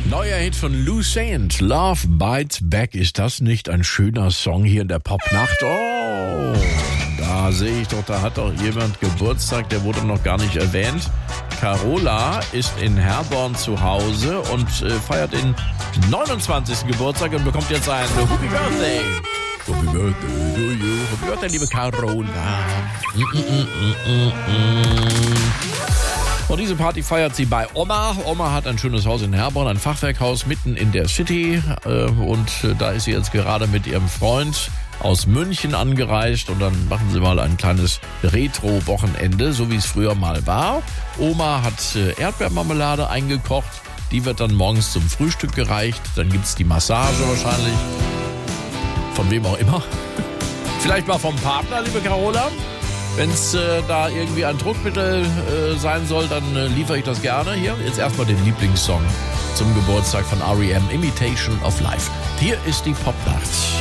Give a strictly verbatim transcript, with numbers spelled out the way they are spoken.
Neuer Hit von Lou Saint, Love Bites Back. Ist das nicht ein schöner Song hier in der Popnacht? Oh, da sehe ich doch, da hat doch jemand Geburtstag, der wurde noch gar nicht erwähnt. Carola ist in Herborn zu Hause und äh, feiert den neunundzwanzigsten Geburtstag und bekommt jetzt ein Happy Birthday. Happy Birthday to you. Happy Birthday, liebe Carola. Mm, mm, mm, mm, mm. Und diese Party feiert sie bei Oma. Oma hat ein schönes Haus in Herborn, ein Fachwerkhaus mitten in der City. Und da ist sie jetzt gerade mit ihrem Freund aus München angereist. Und dann machen sie mal ein kleines Retro-Wochenende, so wie es früher mal war. Oma hat Erdbeermarmelade eingekocht. Die wird dann morgens zum Frühstück gereicht. Dann gibt's die Massage wahrscheinlich. Von wem auch immer. Vielleicht mal vom Partner, liebe Carola. Wenn es äh, da irgendwie ein Druckmittel äh, sein soll, dann äh, liefere ich das gerne hier. Jetzt erstmal den Lieblingssong zum Geburtstag von R E M, Imitation of Life. Hier ist die Popnacht.